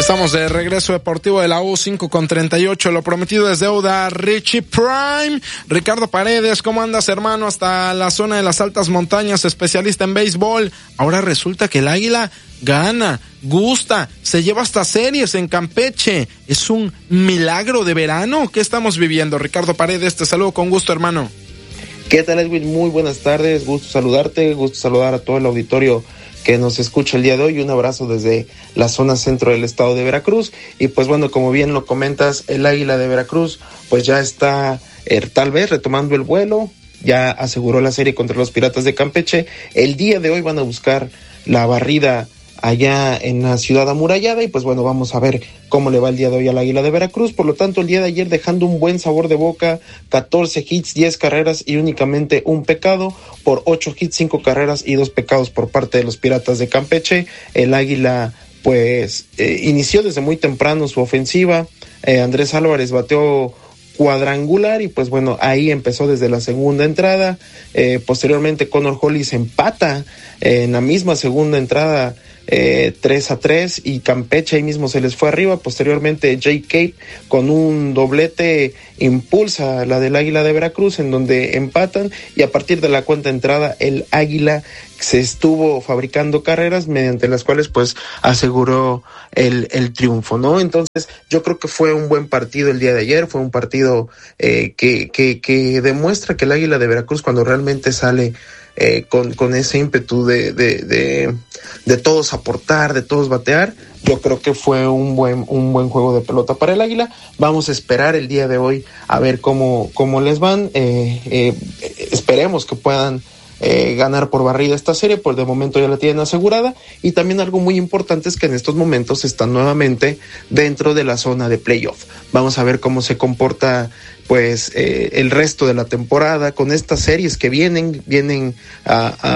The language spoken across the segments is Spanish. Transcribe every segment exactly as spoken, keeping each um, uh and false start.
Estamos de regreso deportivo de la U, cinco con treinta y ocho, lo prometido es deuda. Richie Prime, Ricardo Paredes, ¿cómo andas, hermano? Hasta la zona de las altas montañas, especialista en béisbol. Ahora resulta que el Águila gana, gusta, se lleva hasta series en Campeche. ¿Es un milagro de verano? ¿Qué estamos viviendo? Ricardo Paredes, te saludo con gusto, hermano. ¿Qué tal, Edwin? Muy buenas tardes, gusto saludarte, gusto saludar a todo el auditorio que nos escucha el día de hoy. Un abrazo desde la zona centro del estado de Veracruz. Y pues bueno, como bien lo comentas, el Águila de Veracruz pues ya está eh, tal vez retomando el vuelo, ya aseguró la serie contra los Piratas de Campeche. El día de hoy van a buscar la barrida allá en la ciudad amurallada y pues bueno, vamos a ver cómo le va el día de hoy al Águila de Veracruz. Por lo tanto, el día de ayer dejando un buen sabor de boca, catorce hits, diez carreras y únicamente un pecado, por ocho hits, cinco carreras y dos pecados por parte de los Piratas de Campeche. El Águila pues eh, inició desde muy temprano su ofensiva. eh, Andrés Álvarez bateó cuadrangular y pues bueno, ahí empezó desde la segunda entrada. Eh, posteriormente Connor Hollis empata eh, en la misma segunda entrada, Eh, tres a tres, y Campeche ahí mismo se les fue arriba. Posteriormente Jay Cape con un doblete impulsa la del Águila de Veracruz, en donde empatan, y a partir de la cuarta entrada el Águila se estuvo fabricando carreras mediante las cuales pues aseguró el, el triunfo, ¿no? Entonces yo creo que fue un buen partido el día de ayer, fue un partido eh, que, que, que demuestra que el Águila de Veracruz, cuando realmente sale Eh, con, con ese ímpetu de, de, de, de todos aportar, de todos batear, yo creo que fue un buen, un buen juego de pelota para el Águila. Vamos a esperar el día de hoy a ver cómo, cómo les van. Eh, eh, esperemos que puedan eh, ganar por barrida esta serie, pues de momento ya la tienen asegurada. Y también algo muy importante es que en estos momentos están nuevamente dentro de la zona de playoff. Vamos a ver cómo se comporta pues eh, el resto de la temporada con estas series que vienen, vienen a, a,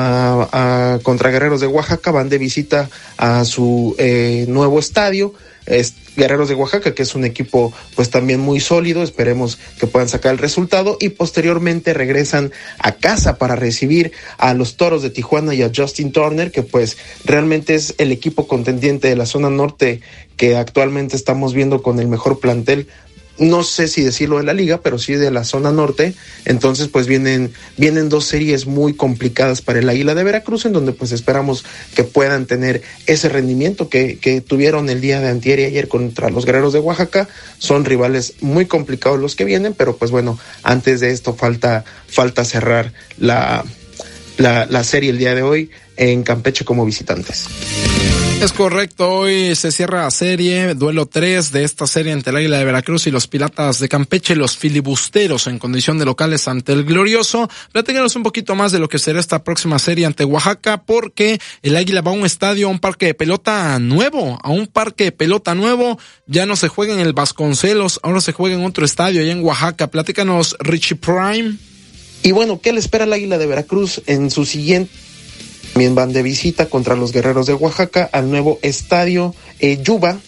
a, a contra Guerreros de Oaxaca, van de visita a su eh, nuevo estadio, es Guerreros de Oaxaca, que es un equipo pues también muy sólido, esperemos que puedan sacar el resultado, y posteriormente regresan a casa para recibir a los Toros de Tijuana y a Justin Turner, que pues realmente es el equipo contendiente de la zona norte que actualmente estamos viendo con el mejor plantel, no sé si decirlo de la liga, pero sí de la zona norte. Entonces pues vienen vienen dos series muy complicadas para el Águila de Veracruz, en donde pues esperamos que puedan tener ese rendimiento que, que tuvieron el día de antier y ayer contra los Guerreros de Oaxaca. Son rivales muy complicados los que vienen, pero pues bueno, antes de esto falta falta cerrar la la, la serie el día de hoy en Campeche como visitantes. Es correcto, hoy se cierra la serie, duelo tres de esta serie entre el Águila de Veracruz y los Piratas de Campeche, los filibusteros en condición de locales ante el Glorioso. Platícanos un poquito más de lo que será esta próxima serie ante Oaxaca, porque el Águila va a un estadio, a un parque de pelota nuevo, a un parque de pelota nuevo, ya no se juega en el Vasconcelos, ahora se juega en otro estadio allá en Oaxaca. Platícanos, Richie Prime. Y bueno, ¿qué le espera al Águila de Veracruz en su siguiente? También van de visita contra los Guerreros de Oaxaca al nuevo estadio eh, Yuba,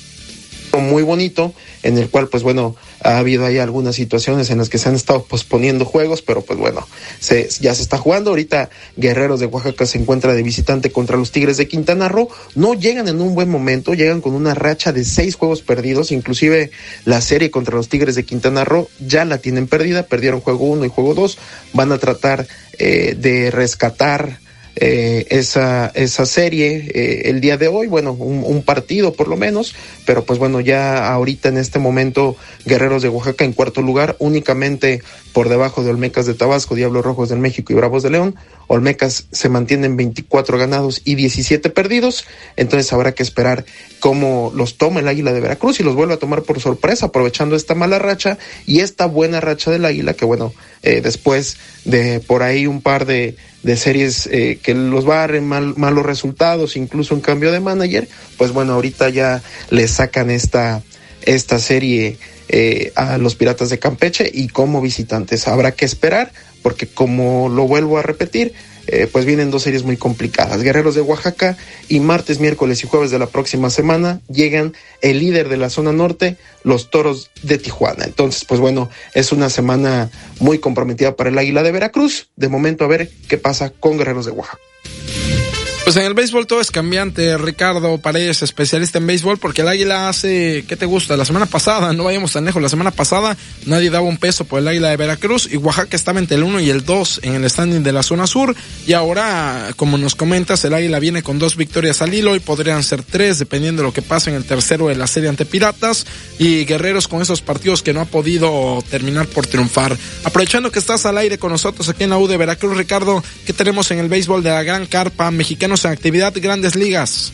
muy bonito, en el cual pues bueno, ha habido ahí algunas situaciones en las que se han estado posponiendo juegos, pero pues bueno, se, ya se está jugando. Ahorita Guerreros de Oaxaca se encuentra de visitante contra los Tigres de Quintana Roo. No llegan en un buen momento, llegan con una racha de seis juegos perdidos, inclusive la serie contra los Tigres de Quintana Roo ya la tienen perdida, perdieron juego uno y juego dos, van a tratar eh, de rescatar Eh, esa esa serie eh, el día de hoy, bueno, un, un partido por lo menos, pero pues bueno, ya ahorita en este momento Guerreros de Oaxaca en cuarto lugar, únicamente por debajo de Olmecas de Tabasco, Diablos Rojos del México y Bravos de León. Olmecas se mantienen veinticuatro ganados y diecisiete perdidos, entonces habrá que esperar cómo los toma el Águila de Veracruz y los vuelve a tomar por sorpresa, aprovechando esta mala racha y esta buena racha del Águila, que bueno, eh, después de por ahí un par de de series eh, que los barren mal, malos resultados, incluso un cambio de manager, pues bueno, ahorita ya le sacan esta esta serie eh, a los Piratas de Campeche y como visitantes habrá que esperar, porque como lo vuelvo a repetir, eh, pues vienen dos series muy complicadas. Guerreros de Oaxaca, y martes, miércoles y jueves de la próxima semana llegan el líder de la zona norte, los Toros de Tijuana. Entonces, pues bueno, es una semana muy comprometida para el Águila de Veracruz. De momento, a ver qué pasa con Guerreros de Oaxaca. Pues en el béisbol todo es cambiante. Ricardo Paredes, especialista en béisbol, porque el Águila hace, ¿qué te gusta? La semana pasada, no vayamos tan lejos, la semana pasada nadie daba un peso por el Águila de Veracruz y Oaxaca estaba entre el uno y el dos en el standing de la zona sur, y ahora, como nos comentas, el Águila viene con dos victorias al hilo y podrían ser tres, dependiendo de lo que pase en el tercero de la serie ante Piratas, y Guerreros con esos partidos que no ha podido terminar por triunfar. Aprovechando que estás al aire con nosotros aquí en la U de Veracruz, Ricardo, ¿qué tenemos en el béisbol de la Gran Carpa Mexicana en actividad Grandes Ligas?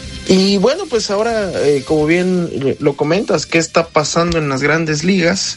Y bueno, pues ahora, eh, como bien lo comentas, ¿qué está pasando en las Grandes Ligas?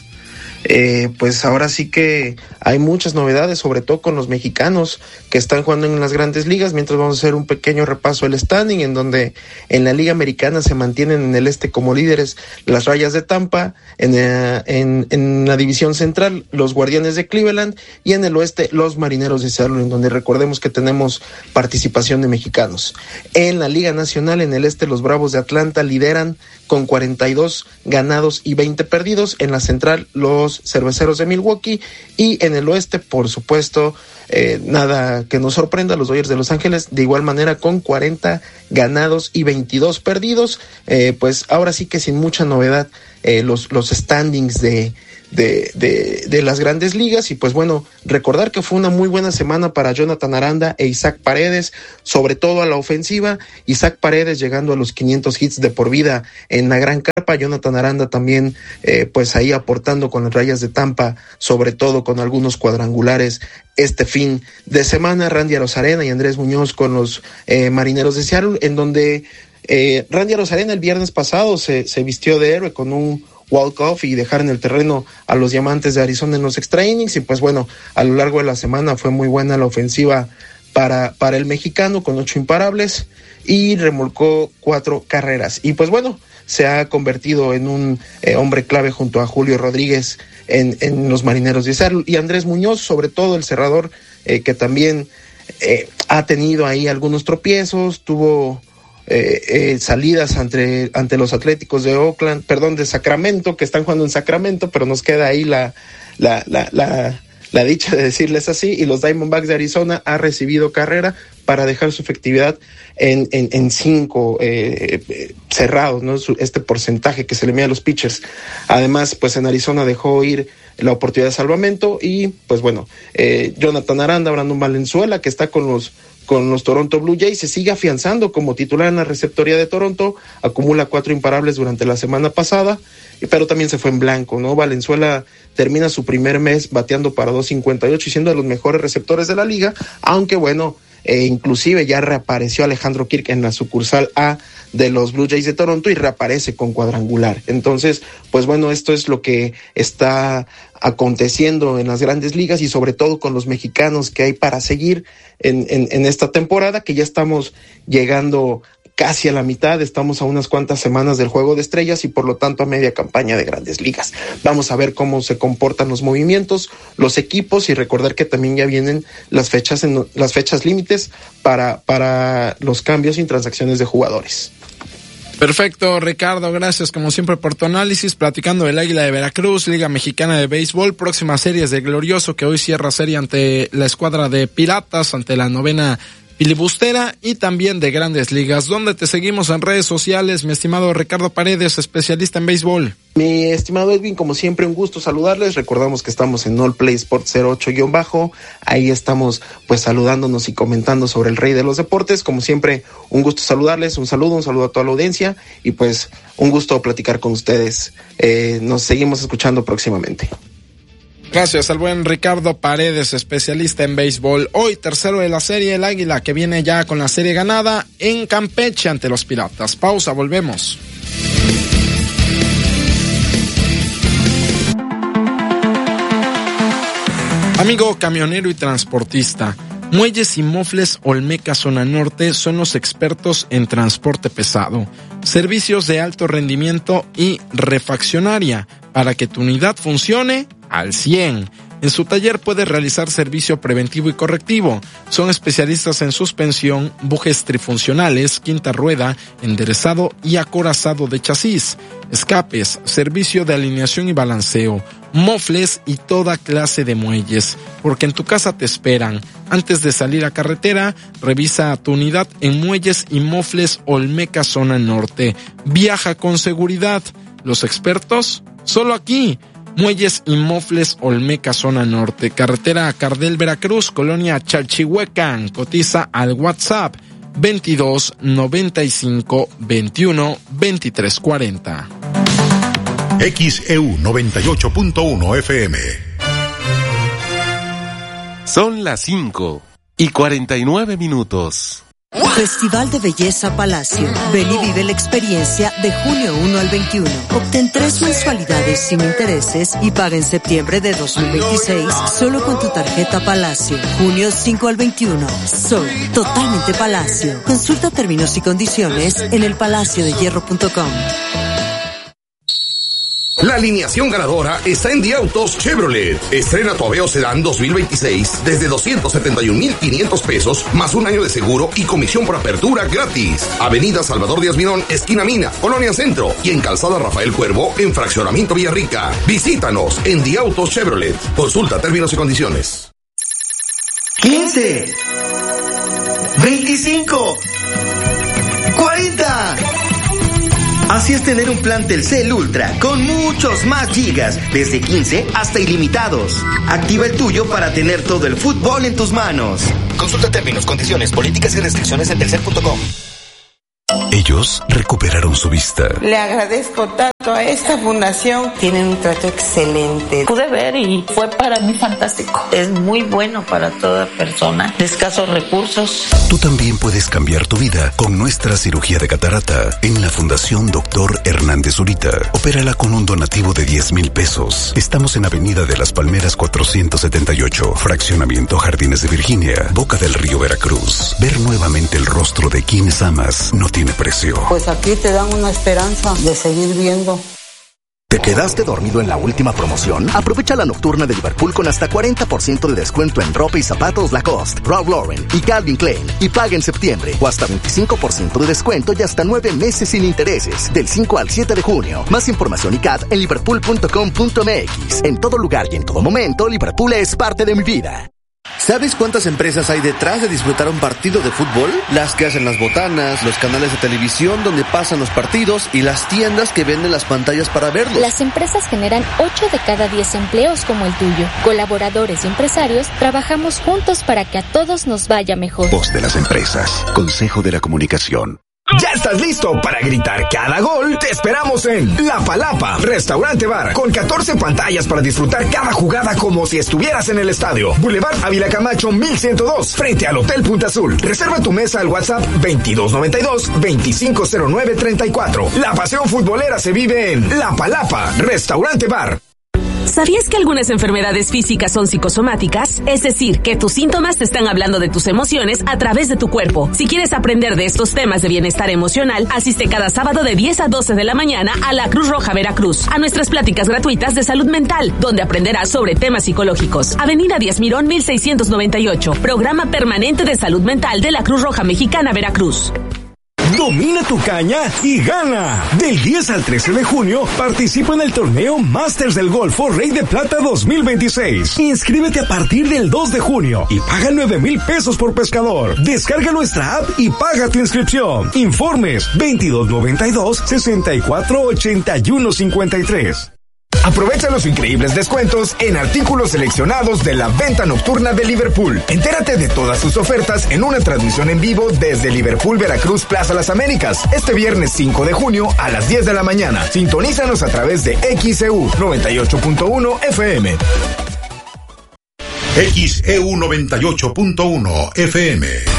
Eh, pues ahora sí que hay muchas novedades, sobre todo con los mexicanos que están jugando en las Grandes Ligas, mientras vamos a hacer un pequeño repaso del standing, en donde en la Liga Americana se mantienen en el este como líderes las Rayas de Tampa, en, eh, en, en la división central los Guardianes de Cleveland, y en el oeste los Marineros de Seattle, en donde recordemos que tenemos participación de mexicanos. En la Liga Nacional, en el este los Bravos de Atlanta lideran con cuarenta y dos ganados y veinte perdidos, en la central los Cerveceros de Milwaukee, y en el oeste, por supuesto, eh, nada que nos sorprenda, los Dodgers de Los Ángeles de igual manera con cuarenta ganados y veintidós perdidos. Eh, pues ahora sí que sin mucha novedad, eh, los, los standings de De, de, de las Grandes Ligas. Y pues bueno, recordar que fue una muy buena semana para Jonathan Aranda e Isaac Paredes, sobre todo a la ofensiva. Isaac Paredes llegando a los quinientos hits de por vida en la Gran Carpa, Jonathan Aranda también eh, pues ahí aportando con las Rayas de Tampa, sobre todo con algunos cuadrangulares este fin de semana. Randy Arozarena y Andrés Muñoz con los eh, Marineros de Seattle, en donde eh, Randy Arozarena el viernes pasado se, se vistió de héroe con un walk-off y dejar en el terreno a los Diamantes de Arizona en los extra innings. Y pues bueno, a lo largo de la semana fue muy buena la ofensiva para, para el mexicano, con ocho imparables y remolcó cuatro carreras. Y pues bueno, se ha convertido en un eh, hombre clave junto a Julio Rodríguez en, en los Marineros de Seattle, y Andrés Muñoz, sobre todo el cerrador, eh, que también eh, ha tenido ahí algunos tropiezos, tuvo Eh, eh, salidas ante, ante los Atléticos de Oakland, perdón, de Sacramento, que están jugando en Sacramento, pero nos queda ahí la, la, la, la, la dicha de decirles así, y los Diamondbacks de Arizona ha recibido carrera para dejar su efectividad en, en, en cinco eh, eh, cerrados, ¿no? Este porcentaje que se le mide a los pitchers. Además, pues en Arizona dejó ir la oportunidad de salvamento, y pues bueno, eh, Jonathan Aranda, Brandon Valenzuela, que está con los con los Toronto Blue Jays, se sigue afianzando como titular en la receptoría de Toronto, acumula cuatro imparables durante la semana pasada, pero también se fue en blanco, ¿no? Valenzuela termina su primer mes bateando para dos cincuenta y ocho y siendo de los mejores receptores de la liga, aunque bueno, eh, inclusive ya reapareció Alejandro Kirk en la sucursal A de los Blue Jays de Toronto y reaparece con cuadrangular. Entonces, pues bueno, esto es lo que está aconteciendo en las Grandes Ligas, y sobre todo con los mexicanos que hay para seguir en, en, en esta temporada, que ya estamos llegando casi a la mitad, estamos a unas cuantas semanas del Juego de Estrellas y por lo tanto a media campaña de Grandes Ligas. Vamos a ver cómo se comportan los movimientos, los equipos, y recordar que también ya vienen las fechas en, las fechas límites para, para los cambios y transacciones de jugadores. Perfecto, Ricardo, gracias como siempre por tu análisis, platicando del Águila de Veracruz, Liga Mexicana de Béisbol, próximas series de Glorioso, que hoy cierra serie ante la escuadra de Piratas, ante la novena filibustera, y también de Grandes Ligas. ¿Dónde te seguimos en redes sociales, mi estimado Ricardo Paredes, especialista en béisbol? Mi estimado Edwin, como siempre, un gusto saludarles. Recordamos que estamos en All Play Sports cero ocho guión bajo. Ahí estamos pues saludándonos y comentando sobre el rey de los deportes. Como siempre, un gusto saludarles, un saludo, un saludo a toda la audiencia, y pues un gusto platicar con ustedes. Eh, nos seguimos escuchando próximamente. Gracias al buen Ricardo Paredes, especialista en béisbol. Hoy, tercero de la serie, el Águila, que viene ya con la serie ganada en Campeche ante los Piratas. Pausa, volvemos. Amigo camionero y transportista, Muelles y Mofles Olmeca Zona Norte son los expertos en transporte pesado, servicios de alto rendimiento y refaccionaria para que tu unidad funcione al cien. En su taller puedes realizar servicio preventivo y correctivo. Son especialistas en suspensión, bujes trifuncionales, quinta rueda, enderezado y acorazado de chasis. escapes, servicio de alineación y balanceo, mofles y toda clase de muelles, porque en tu casa te esperan. Antes de salir a carretera, revisa tu unidad en Muelles y Mofles Olmeca Zona Norte. Viaja con seguridad. Los expertos, solo aquí. Muelles y Mofles Olmeca Zona Norte, carretera Cardel Veracruz, colonia Chalchihuecan. Cotiza al WhatsApp veintidós noventa y cinco veintiuno veintitrés cuarenta. X E U noventa y ocho punto uno F M. Son las cinco y cuarenta y nueve minutos. Festival de Belleza Palacio. Ven y vive la experiencia de junio uno al veintiuno. Obtén tres mensualidades sin intereses y paga en septiembre de dos mil veintiséis solo con tu tarjeta Palacio. Junio cinco al veintiuno. Soy totalmente Palacio. Consulta términos y condiciones en el palacio de hierro punto com. La alineación ganadora está en Diautos Chevrolet. Estrena tu Aveo Sedán dos mil veintiséis desde doscientos setenta y un mil quinientos pesos, más un año de seguro y comisión por apertura gratis. Avenida Salvador Díaz Mirón, esquina Mina, Colonia Centro, y en Calzada Rafael Cuervo, en Fraccionamiento Villarrica. Visítanos en Diautos Chevrolet. Consulta términos y condiciones. quince, veinticinco, cuarenta. Así es tener un plan Telcel Ultra con muchos más gigas, desde quince hasta ilimitados. Activa el tuyo para tener todo el fútbol en tus manos. Consulta términos, condiciones, políticas y restricciones en telcel punto com. Ellos recuperaron su vista. Le agradezco tanto a esta fundación. Tienen un trato excelente. Pude ver y fue para mí fantástico. Es muy bueno para toda persona de escasos recursos. Tú también puedes cambiar tu vida con nuestra cirugía de catarata en la Fundación Doctor Hernández Zurita. Opérala con un donativo de diez mil pesos. Estamos en Avenida de las Palmeras cuatrocientos setenta y ocho, Fraccionamiento Jardines de Virginia, Boca del Río, Veracruz. Ver nuevamente el rostro de quienes amas no tiene precio. Pues aquí te dan una esperanza de seguir viendo. ¿Te quedaste dormido en la última promoción? Aprovecha la nocturna de Liverpool con hasta cuarenta por ciento de descuento en ropa y zapatos Lacoste, Ralph Lauren y Calvin Klein. Y paga en septiembre, o hasta veinticinco por ciento de descuento y hasta nueve meses sin intereses, del cinco al siete de junio. Más información y C A D en liverpool punto com punto m x. En todo lugar y en todo momento, Liverpool es parte de mi vida. ¿Sabes cuántas empresas hay detrás de disfrutar un partido de fútbol? Las que hacen las botanas, los canales de televisión donde pasan los partidos y las tiendas que venden las pantallas para verlos. Las empresas generan ocho de cada diez empleos como el tuyo. Colaboradores y empresarios trabajamos juntos para que a todos nos vaya mejor. Voz de las empresas. Consejo de la Comunicación. ¿Ya estás listo para gritar cada gol? Te esperamos en La Palapa, Restaurante Bar, con catorce pantallas para disfrutar cada jugada como si estuvieras en el estadio. Boulevard Ávila Camacho mil ciento dos, frente al Hotel Punta Azul. Reserva tu mesa al WhatsApp veintidós noventa y dos, veinticinco cero nueve treinta y cuatro. La pasión futbolera se vive en La Palapa, Restaurante Bar. ¿Sabías que algunas enfermedades físicas son psicosomáticas? Es decir, que tus síntomas te están hablando de tus emociones a través de tu cuerpo. Si quieres aprender de estos temas de bienestar emocional, asiste cada sábado de diez a doce de la mañana a la Cruz Roja Veracruz, a nuestras pláticas gratuitas de salud mental, donde aprenderás sobre temas psicológicos. Avenida Díaz Mirón mil seiscientos noventa y ocho, Programa Permanente de Salud Mental de la Cruz Roja Mexicana Veracruz. Domina tu caña y gana. Del diez al trece de junio, participa en el torneo Masters del Golfo Rey de Plata dos mil veintiséis. Inscríbete a partir del dos de junio y paga nueve mil pesos por pescador. Descarga nuestra app y paga tu inscripción. Informes veintidós noventa y dos, sesenta y cuatro ochenta y uno cincuenta y tres. Aprovecha los increíbles descuentos en artículos seleccionados de la venta nocturna de Liverpool. Entérate de todas sus ofertas en una transmisión en vivo desde Liverpool Veracruz Plaza Las Américas, este viernes cinco de junio a las diez de la mañana. Sintonízanos a través de X E U noventa y ocho punto uno F M. X E U noventa y ocho punto uno F M.